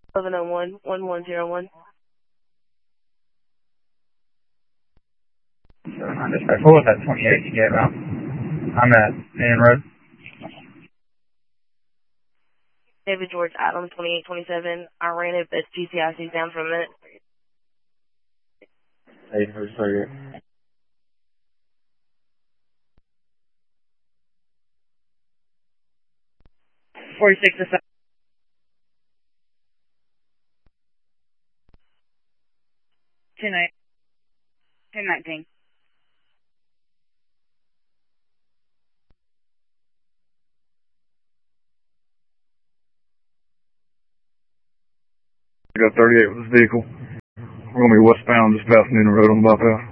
1101-1101. Dispatch, what was that 28 you gave out? I'm at Main Road. David George Adams, 2827. I ran it, but GCIC's down for a minute. Hey, who's target? 46 to 7. 1019. I got 38 with this vehicle. We're going to be westbound just past Noonan Road on the bypass.